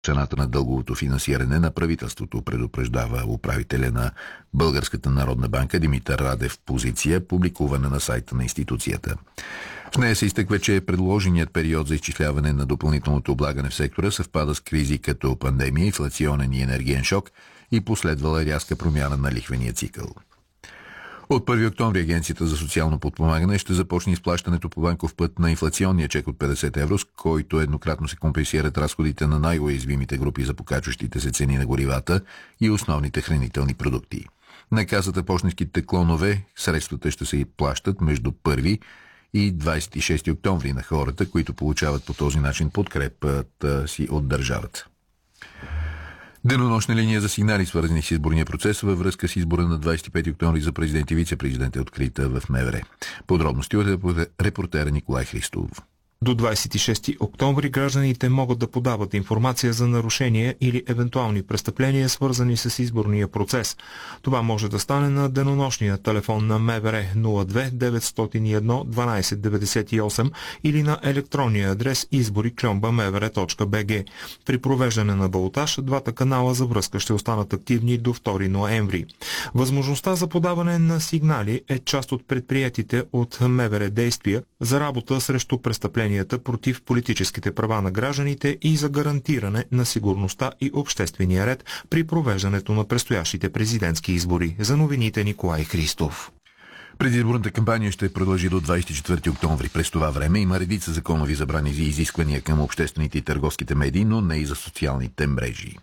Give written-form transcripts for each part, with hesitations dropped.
цената на дълговото финансиране на правителството, предупреждава управителя на Българската народна банка Димитър Радев в позиция, публикувана на сайта на институцията. В нея се изтъква, че предложеният период за изчисляване на допълнителното облагане в сектора съвпада с кризи като пандемия, инфлационен и енергиен шок и последвала рязка промяна на лихвения цикъл. От 1 октомври Агенцията за социално подпомагане ще започне изплащането по банков път на инфлационния чек от 50 евро, с който еднократно се компенсират разходите на най-уязвимите групи за покачващите се цени на горивата и основните хранителни продукти. На касата почтенските клонове средствата ще се плащат между 1 и 26 октомври на хората, които получават по този начин подкрепата си от държавата. Денонощна линия за сигнали, свързани с изборния процес във връзка с избора на 25 октомври за президент и вице-президент е открита в МВР. Подробности от репортера Николай Христов. До 26 октомври гражданите могат да подават информация за нарушения или евентуални престъпления, свързани с изборния процес. Това може да стане на денонощния телефон на МВР 02 901 1298 или на електронния адрес избори@mvr.bg. При провеждане на балотаж, двата канала за връзка ще останат активни до 2 ноември. Възможността за подаване на сигнали е част от предприетите от МВР действия за работа срещу престъпления против политическите права на гражданите и за гарантиране на сигурността и обществения ред при провеждането на предстоящите президентски избори. За новините Николай Христов. Предизборната кампания ще продължи до 24 октомври. През това време има редица законови забрани и изисквания към обществените и търговските медии, но не и за социалните мрежи.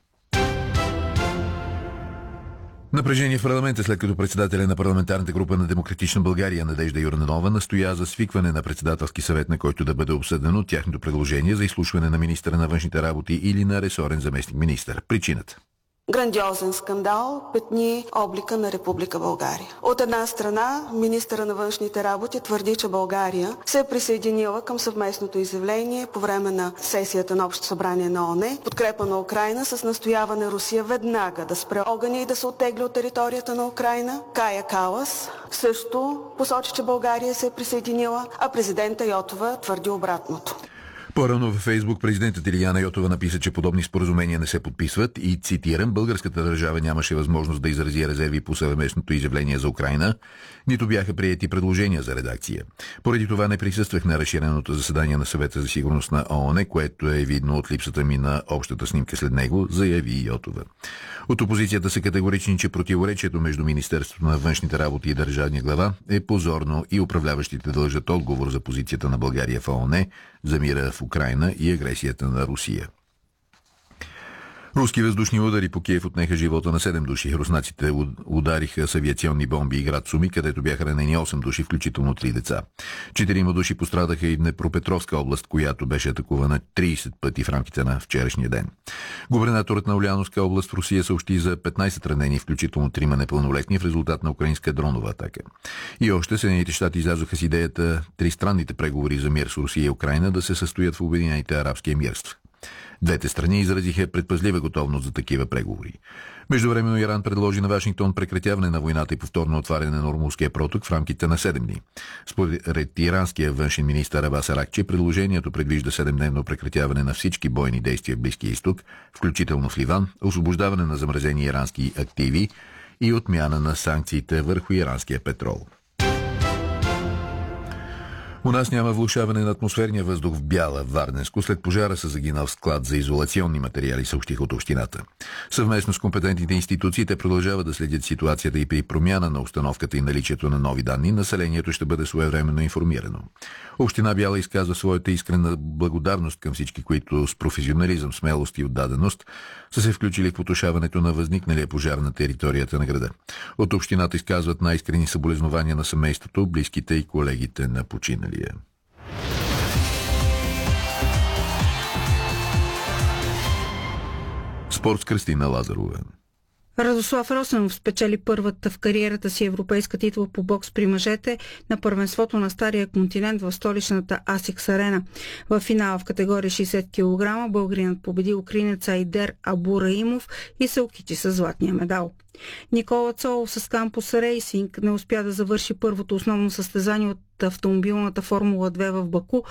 Напрежение в парламента, след като председателя на парламентарната група на Демократична България Надежда Йорданова настоя за свикване на председателски съвет, на който да бъде обсъдено тяхното предложение за изслушване на министъра на външните работи или на ресорен заместник-министър. Причината: грандиозен скандал петни облика на Република България. От една страна, министъра на външните работи твърди, че България се е присъединила към съвместното изявление по време на сесията на Общото събрание на ООН, подкрепа на Украйна с настояване Русия веднага да спре огъня и да се оттегли от територията на Украйна. Кая Калас също посочи, че България се е присъединила, а президента Йотова твърди обратното. По-рано във Фейсбук президентът Илияна Йотова написа, че подобни споразумения не се подписват и, цитирам, българската държава нямаше възможност да изрази резерви по съвместното изявление за Украйна, нито бяха приети предложения за редакция. Поради това не присъствах на разширеното заседание на Съвета за сигурност на ООН, което е видно от липсата ми на общата снимка след него, заяви Йотова. От опозицията са категорични, че противоречието между Министерството на външните работи и държавния глава е позорно и управляващите дължат отговор за позицията на България в ООН, за мира в Украйна и агресията на Русия. Руски въздушни удари по Киев отнеха живота на 7 души. руснаците удариха с авиационни бомби и град Суми, където бяха ранени 8 души, включително 3 деца. 4 души пострадаха и в Днепропетровска област, която беше атакувана 30 пъти в рамките на вчерашния ден. Губернаторът на Уляновска област в Русия съобщи за 15 ранени, включително 3 непълнолетни, в резултат на украинска дронова атака. И още Съединените щати излязоха с идеята тристранните преговори за мир с Русия и Украйна да се състоят в Обединените арабски емирства. Двете страни изразиха предпазлива готовност за такива преговори. Междувременно Иран предложи на Вашингтон прекратяване на войната и повторно отваряне на Ормузския проток в рамките на 7 дни. Според иранския външен министър Абас Аракчи, предложението предвижда 7-дневно прекратяване на всички бойни действия в Близкия изток, включително в Ливан, освобождаване на замразени ирански активи и отмяна на санкциите върху иранския петрол. У нас няма влошаване на атмосферния въздух в Бяла, Варненско. След пожара са загинал склад за изолационни материали, съобщиха от общината. Съвместно с компетентните институции те продължават да следят ситуацията и при промяна на установката и наличието на нови данни, населението ще бъде своевременно информирано. Община Бяла изказва своята искрена благодарност към всички, които с професионализъм, смелост и отдаденост са се включили в потушаването на възникналия пожар на територията на града. От общината изказват най-искрени съболезнования на семейството, близките и колегите на починалия. Спорт с Кристина Лазарова. Радослав Росенов спечели първата в кариерата си европейска титла по бокс при мъжете на първенството на Стария континент в столичната Асикс Арена. В финала в категория 60 кг българинът победи украинеца Айдер Абураимов и се окичи със златния медал. Никола Цолов с Кампус Рейсинг не успя да завърши първото основно състезание от автомобилната Формула 2 в Баку,